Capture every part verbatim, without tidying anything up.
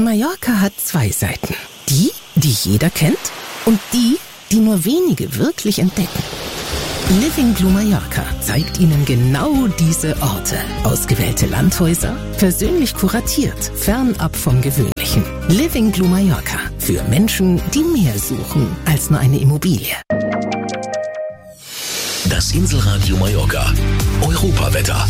Mallorca hat zwei Seiten. Die, die jeder kennt und die, die nur wenige wirklich entdecken. Living Blue Mallorca zeigt Ihnen genau diese Orte. Ausgewählte Landhäuser, persönlich kuratiert, fernab vom Gewöhnlichen. Living Blue Mallorca. Für Menschen, die mehr suchen als nur eine Immobilie. Das Inselradio Mallorca. Europawetter.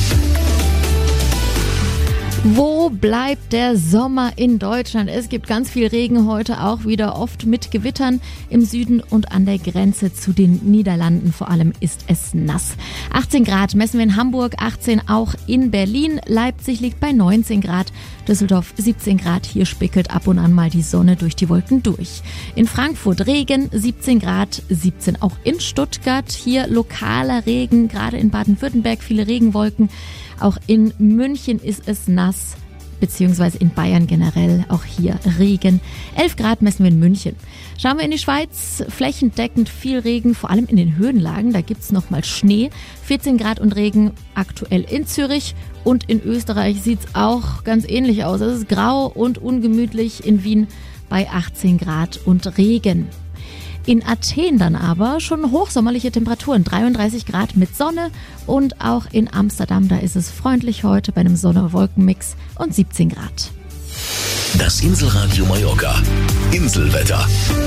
Wo bleibt der Sommer in Deutschland? Es gibt ganz viel Regen heute, auch wieder oft mit Gewittern im Süden und an der Grenze zu den Niederlanden. Vor allem ist es nass. achtzehn Grad messen wir in Hamburg, achtzehn auch in Berlin. Leipzig liegt bei neunzehn Grad, Düsseldorf siebzehn Grad. Hier spickelt ab und an mal die Sonne durch die Wolken durch. In Frankfurt Regen, siebzehn Grad, siebzehn auch in Stuttgart. Hier lokaler Regen, gerade in Baden-Württemberg viele Regenwolken. Auch in München ist es nass, beziehungsweise in Bayern generell, auch hier Regen. elf Grad messen wir in München. Schauen wir in die Schweiz, flächendeckend viel Regen, vor allem in den Höhenlagen, da gibt's nochmal Schnee. vierzehn Grad und Regen aktuell in Zürich und in Österreich sieht's auch ganz ähnlich aus. Es ist grau und ungemütlich in Wien bei achtzehn Grad und Regen. In Athen dann aber schon hochsommerliche Temperaturen, dreiunddreißig Grad mit Sonne und auch in Amsterdam, da ist es freundlich heute bei einem Sonne-Wolken-Mix und siebzehn Grad. Das Inselradio Mallorca. Inselwetter.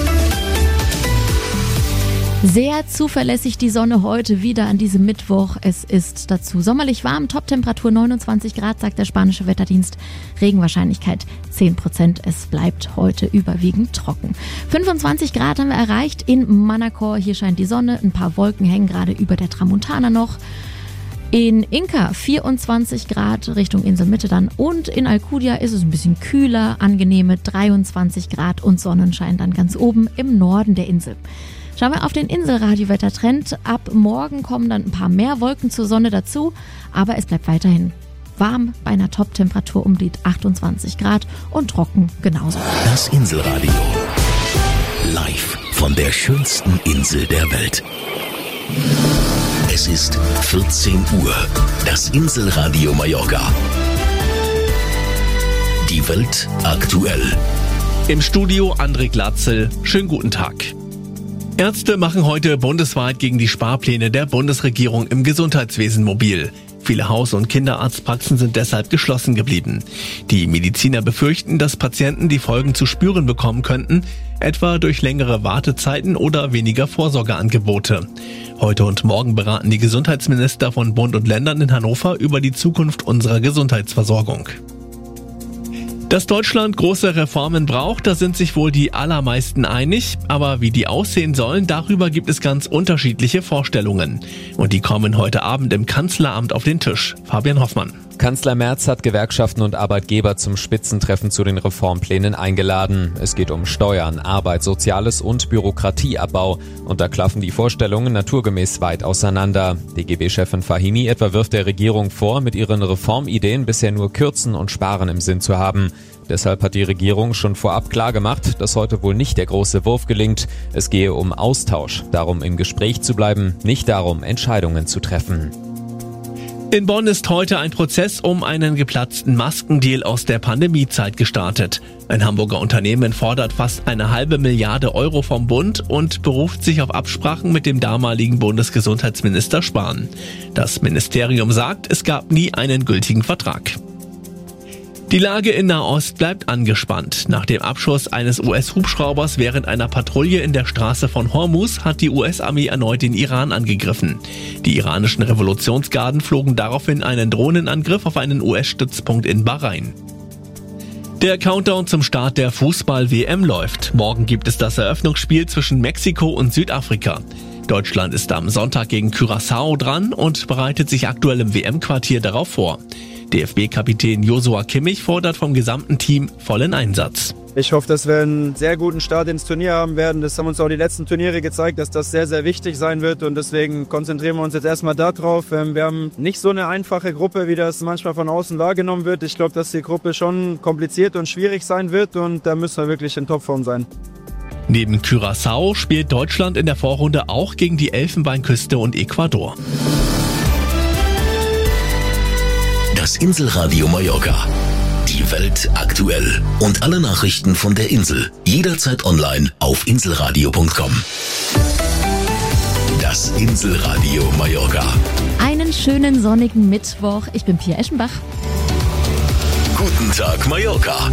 Sehr zuverlässig die Sonne heute wieder an diesem Mittwoch. Es ist dazu sommerlich warm, Top-Temperatur neunundzwanzig Grad, sagt der spanische Wetterdienst. Regenwahrscheinlichkeit zehn Prozent. Es bleibt heute überwiegend trocken. fünfundzwanzig Grad haben wir erreicht in Manacor. Hier scheint die Sonne, ein paar Wolken hängen gerade über der Tramontana noch. In Inca vierundzwanzig Grad Richtung Inselmitte dann und in Alcudia ist es ein bisschen kühler, angenehme dreiundzwanzig Grad und Sonnenschein dann ganz oben im Norden der Insel. Schauen wir auf den Inselradio-Wettertrend. Ab morgen kommen dann ein paar mehr Wolken zur Sonne dazu, aber es bleibt weiterhin warm bei einer Top-Temperatur um die achtundzwanzig Grad und trocken genauso. Das Inselradio. Live von der schönsten Insel der Welt. Es ist vierzehn Uhr. Das Inselradio Mallorca. Die Welt aktuell. Im Studio André Glatzel. Schönen guten Tag. Ärzte machen heute bundesweit gegen die Sparpläne der Bundesregierung im Gesundheitswesen mobil. Viele Haus- und Kinderarztpraxen sind deshalb geschlossen geblieben. Die Mediziner befürchten, dass Patienten die Folgen zu spüren bekommen könnten, etwa durch längere Wartezeiten oder weniger Vorsorgeangebote. Heute und morgen beraten die Gesundheitsminister von Bund und Ländern in Hannover über die Zukunft unserer Gesundheitsversorgung. Dass Deutschland große Reformen braucht, da sind sich wohl die allermeisten einig. Aber wie die aussehen sollen, darüber gibt es ganz unterschiedliche Vorstellungen. Und die kommen heute Abend im Kanzleramt auf den Tisch. Fabian Hoffmann. Kanzler Merz hat Gewerkschaften und Arbeitgeber zum Spitzentreffen zu den Reformplänen eingeladen. Es geht um Steuern, Arbeit, Soziales und Bürokratieabbau. Und da klaffen die Vorstellungen naturgemäß weit auseinander. D G B-Chefin Fahimi etwa wirft der Regierung vor, mit ihren Reformideen bisher nur Kürzen und Sparen im Sinn zu haben. Deshalb hat die Regierung schon vorab klargemacht, dass heute wohl nicht der große Wurf gelingt. Es gehe um Austausch, darum im Gespräch zu bleiben, nicht darum, Entscheidungen zu treffen. In Bonn ist heute ein Prozess um einen geplatzten Maskendeal aus der Pandemiezeit gestartet. Ein Hamburger Unternehmen fordert fast eine halbe Milliarde Euro vom Bund und beruft sich auf Absprachen mit dem damaligen Bundesgesundheitsminister Spahn. Das Ministerium sagt, es gab nie einen gültigen Vertrag. Die Lage in Nahost bleibt angespannt. Nach dem Abschuss eines U S-Hubschraubers während einer Patrouille in der Straße von Hormuz hat die U S-Armee erneut den Iran angegriffen. Die iranischen Revolutionsgarden flogen daraufhin einen Drohnenangriff auf einen U S-Stützpunkt in Bahrain. Der Countdown zum Start der Fußball-W M läuft. Morgen gibt es das Eröffnungsspiel zwischen Mexiko und Südafrika. Deutschland ist am Sonntag gegen Curaçao dran und bereitet sich aktuell im W M-Quartier darauf vor. D F B-Kapitän Joshua Kimmich fordert vom gesamten Team vollen Einsatz. Ich hoffe, dass wir einen sehr guten Start ins Turnier haben werden. Das haben uns auch die letzten Turniere gezeigt, dass das sehr, sehr wichtig sein wird. Und deswegen konzentrieren wir uns jetzt erstmal darauf. Wir haben nicht so eine einfache Gruppe, wie das manchmal von außen wahrgenommen wird. Ich glaube, dass die Gruppe schon kompliziert und schwierig sein wird. Und da müssen wir wirklich in Topform sein. Neben Curaçao spielt Deutschland in der Vorrunde auch gegen die Elfenbeinküste und Ecuador. Das Inselradio Mallorca. Die Welt aktuell. Und alle Nachrichten von der Insel. Jederzeit online auf inselradio punkt com. Das Inselradio Mallorca. Einen schönen sonnigen Mittwoch. Ich bin Pia Eschenbach. Guten Tag, Mallorca.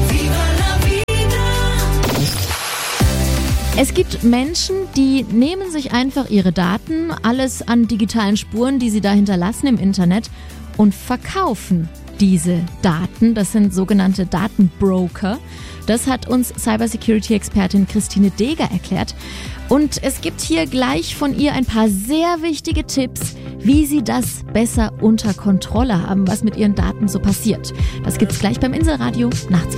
Es gibt Menschen, die nehmen sich einfach ihre Daten, alles an digitalen Spuren, die sie da hinterlassen im Internet, und verkaufen diese Daten. Das sind sogenannte Datenbroker. Das hat uns Cybersecurity-Expertin Christine Deger erklärt. Und es gibt hier gleich von ihr ein paar sehr wichtige Tipps, wie Sie das besser unter Kontrolle haben, was mit Ihren Daten so passiert. Das gibt's gleich beim Inselradio nach